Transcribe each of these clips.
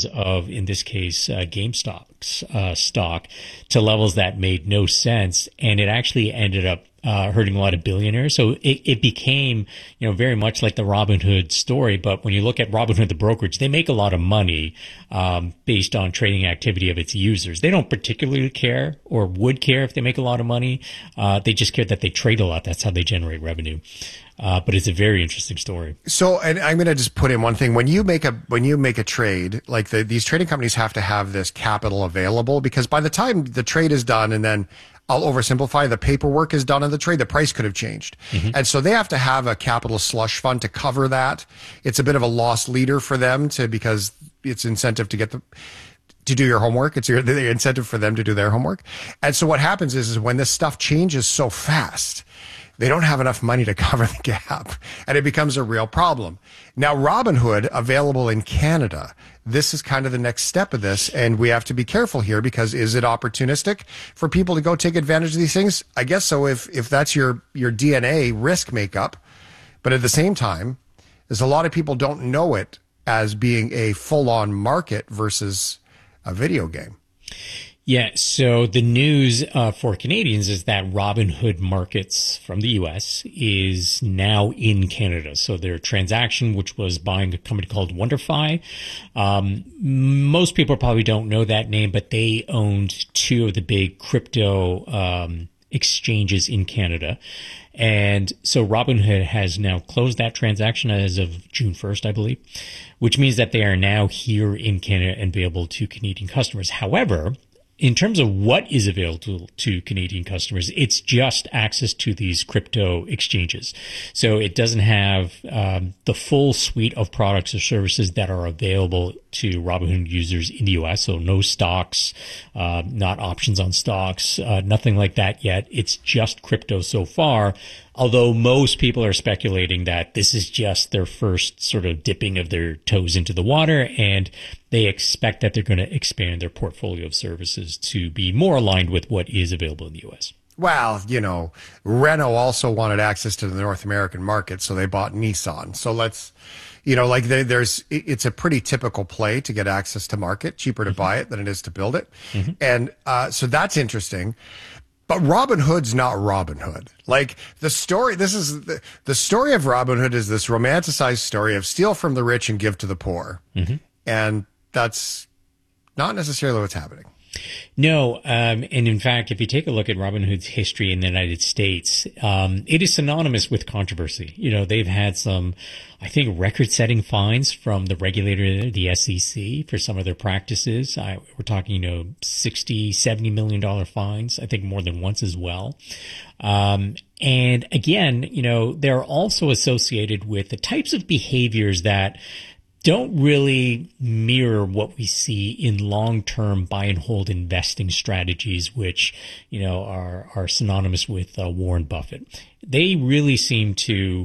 terms of, in this case, GameStop's stock to levels that made no sense. And it actually ended up hurting a lot of billionaires. So it became, very much like the Robinhood story. But when you look at Robinhood, the brokerage, they make a lot of money based on trading activity of its users. They don't particularly care or would care if they make a lot of money. They just care that they trade a lot. That's how they generate revenue. But it's a very interesting story. So, and I'm going to just put in one thing. When you make a trade, like these trading companies have to have this capital available, because by the time the trade is done, and then I'll oversimplify, the paperwork is done on the trade, the price could have changed. Mm-hmm. And so they have to have a capital slush fund to cover that. It's a bit of a loss leader for them because it's incentive to do your homework. It's the incentive for them to do their homework. And so what happens is when this stuff changes so fast, they don't have enough money to cover the gap, and it becomes a real problem. Now, Robinhood, available in Canada, this is kind of the next step of this, and we have to be careful here, because is it opportunistic for people to go take advantage of these things? I guess so, if that's your DNA risk makeup. But at the same time, there's a lot of people don't know it as being a full-on market versus a video game. Yeah, so the news for Canadians is that Robinhood Markets from the U.S. is now in Canada. So their transaction, which was buying a company called WonderFi, most people probably don't know that name, but they owned two of the big crypto exchanges in Canada. And so Robinhood has now closed that transaction as of June 1st, I believe, which means that they are now here in Canada and available to Canadian customers. However, in terms of what is available to Canadian customers, it's just access to these crypto exchanges. So it doesn't have the full suite of products or services that are available to Robinhood users in the U.S. So no stocks, not options on stocks, nothing like that yet. It's just crypto so far. Although most people are speculating that this is just their first sort of dipping of their toes into the water, and they expect that they're going to expand their portfolio of services to be more aligned with what is available in the U.S. Well, Renault also wanted access to the North American market, so they bought Nissan. So let's, it's a pretty typical play to get access to market, cheaper to buy it than it is to build it. Mm-hmm. And so that's interesting. But Robinhood's not Robinhood. Like the story, the story of Robinhood is this romanticized story of steal from the rich and give to the poor. Mm-hmm. And that's not necessarily what's happening. No, and in fact, if you take a look at Robinhood's history in the United States, it is synonymous with controversy. They've had some, I think, record-setting fines from the regulator, the SEC, for some of their practices. We're talking, $60-70 million fines, I think more than once as well. And again, they're also associated with the types of behaviors that don't really mirror what we see in long-term buy and hold investing strategies, which, are synonymous with Warren Buffett. They really seem to,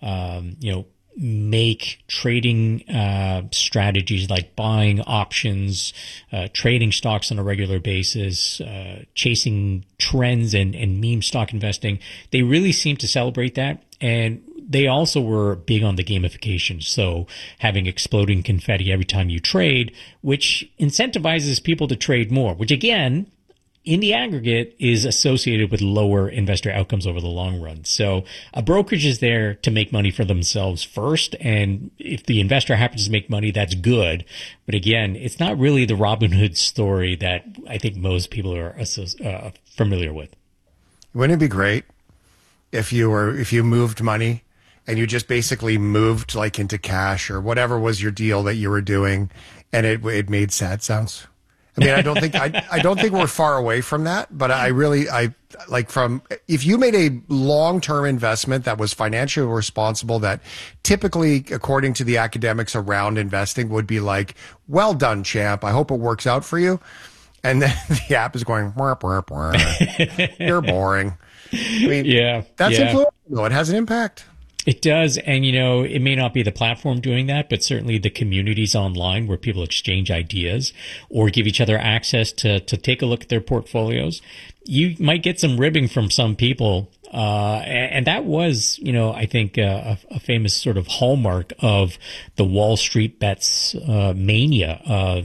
make trading strategies like buying options, trading stocks on a regular basis, chasing trends and meme stock investing. They really seem to celebrate that. And they also were big on the gamification. So having exploding confetti every time you trade, which incentivizes people to trade more, which again, in the aggregate is associated with lower investor outcomes over the long run. So a brokerage is there to make money for themselves first. And if the investor happens to make money, that's good. But again, it's not really the Robinhood story that I think most people are familiar with. Wouldn't it be great if you moved money and you just basically moved like into cash or whatever was your deal that you were doing, and it made sad sounds? I mean, I don't think we're far away from that, but I like if you made a long-term investment that was financially responsible, that typically, according to the academics around investing, would be like, well done, champ. I hope it works out for you. And then the app is going, wah, wah, wah. You're boring. I mean, that's influential, though. It has an impact. It does. And, it may not be the platform doing that, but certainly the communities online where people exchange ideas or give each other access to take a look at their portfolios. You might get some ribbing from some people. And that was, I think a famous sort of hallmark of the Wall Street bets mania